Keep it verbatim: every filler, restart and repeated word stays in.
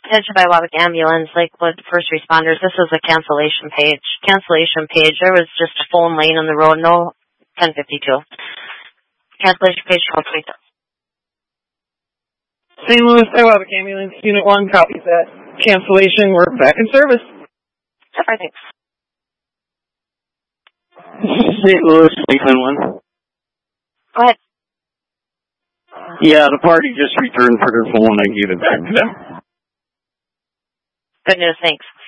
Attention by Waback Ambulance, Lakewood First Responders. This is a cancellation page. Cancellation page. There was just a phone lane on the road. No ten fifty-two. Cancellation page complete. Saint Louis by Waback Ambulance, Unit one, copies that. Cancellation, we're back in service. Sorry, thanks. Saint Louis, Lakeland one. Go ahead. Yeah, the party just returned for their phone. I gave it back to them. Good news, thanks.